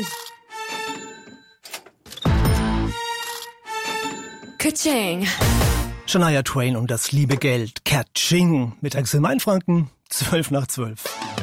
Tschüss. Ka-ching. Shania Twain und das liebe Geld. Ka-ching. Mittags in Mainfranken, 11:12.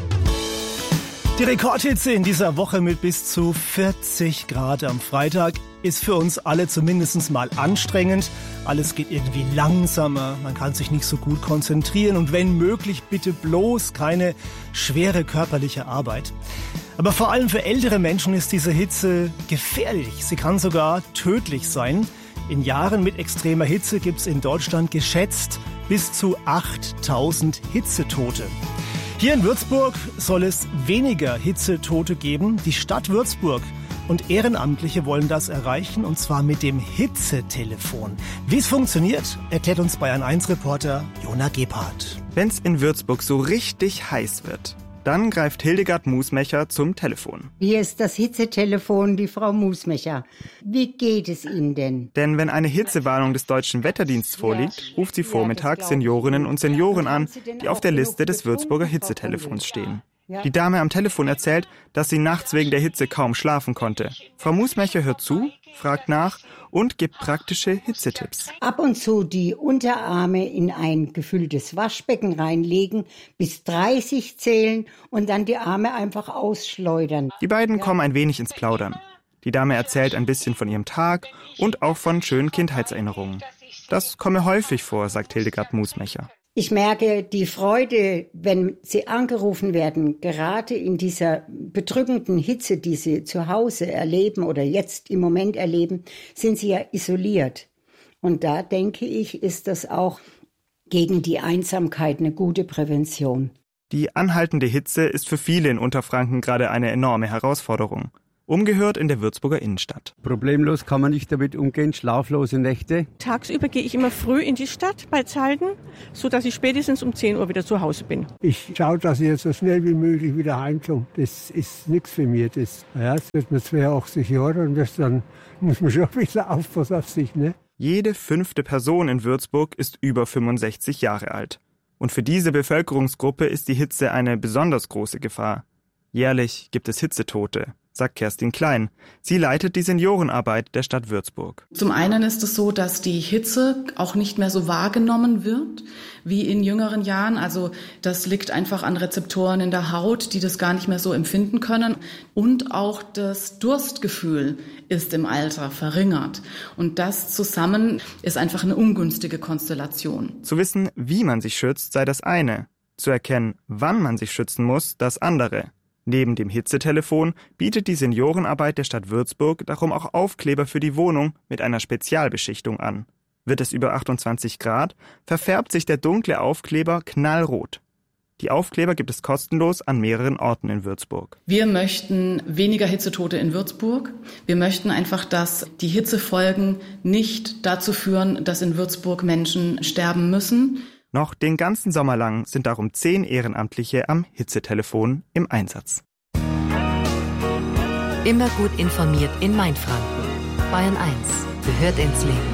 Die Rekordhitze in dieser Woche mit bis zu 40 Grad am Freitag ist für uns alle zumindest mal anstrengend. Alles geht irgendwie langsamer, man kann sich nicht so gut konzentrieren und wenn möglich bitte bloß keine schwere körperliche Arbeit. Aber vor allem für ältere Menschen ist diese Hitze gefährlich. Sie kann sogar tödlich sein. In Jahren mit extremer Hitze gibt es in Deutschland geschätzt bis zu 8.000 Hitzetote. Hier in Würzburg soll es weniger Hitzetote geben. Die Stadt Würzburg und Ehrenamtliche wollen das erreichen, und zwar mit dem Hitzetelefon. Wie es funktioniert, erklärt uns Bayern 1-Reporter Jona Gebhardt. Wenn es in Würzburg so richtig heiß wird, dann greift Hildegard Musmecher zum Telefon. Hier ist das Hitzetelefon, die Frau Musmecher. Wie geht es Ihnen denn? Denn wenn eine Hitzewarnung des Deutschen Wetterdienstes vorliegt, ruft sie vormittags Seniorinnen und Senioren an, die auf der Liste des Würzburger Hitzetelefons stehen. Die Dame am Telefon erzählt, dass sie nachts wegen der Hitze kaum schlafen konnte. Frau Musmecher hört zu, fragt nach und gibt praktische Hitzetipps. Ab und zu die Unterarme in ein gefülltes Waschbecken reinlegen, bis 30 zählen und dann die Arme einfach ausschleudern. Die beiden kommen ein wenig ins Plaudern. Die Dame erzählt ein bisschen von ihrem Tag und auch von schönen Kindheitserinnerungen. Das komme häufig vor, sagt Hildegard Musmecher. Ich merke die Freude, wenn sie angerufen werden, gerade in dieser bedrückenden Hitze, die sie zu Hause erleben oder jetzt im Moment erleben, sind sie ja isoliert. Und da denke ich, ist das auch gegen die Einsamkeit eine gute Prävention. Die anhaltende Hitze ist für viele in Unterfranken gerade eine enorme Herausforderung. Umgehört in der Würzburger Innenstadt. Problemlos kann man nicht damit umgehen, schlaflose Nächte. Tagsüber gehe ich immer früh in die Stadt bei Zalden, sodass ich spätestens um 10 Uhr wieder zu Hause bin. Ich schaue, dass ich jetzt so schnell wie möglich wieder heimkomme. Das ist nichts für mich. Es wird mir 82 Jahre und dann muss man schon ein bisschen aufpassen auf sich, ne? Jede 5. Person in Würzburg ist über 65 Jahre alt. Und für diese Bevölkerungsgruppe ist die Hitze eine besonders große Gefahr. Jährlich gibt es Hitzetote, sagt Kerstin Klein. Sie leitet die Seniorenarbeit der Stadt Würzburg. Zum einen ist es so, dass die Hitze auch nicht mehr so wahrgenommen wird wie in jüngeren Jahren. Also das liegt einfach an Rezeptoren in der Haut, die das gar nicht mehr so empfinden können. Und auch das Durstgefühl ist im Alter verringert. Und das zusammen ist einfach eine ungünstige Konstellation. Zu wissen, wie man sich schützt, sei das eine. Zu erkennen, wann man sich schützen muss, das andere. Neben dem Hitzetelefon bietet die Seniorenarbeit der Stadt Würzburg darum auch Aufkleber für die Wohnung mit einer Spezialbeschichtung an. Wird es über 28 Grad, verfärbt sich der dunkle Aufkleber knallrot. Die Aufkleber gibt es kostenlos an mehreren Orten in Würzburg. Wir möchten weniger Hitzetote in Würzburg. Wir möchten einfach, dass die Hitzefolgen nicht dazu führen, dass in Würzburg Menschen sterben müssen. Noch den ganzen Sommer lang sind darum 10 Ehrenamtliche am Hitzetelefon im Einsatz. Immer gut informiert in Mainfranken. Bayern 1 gehört ins Leben.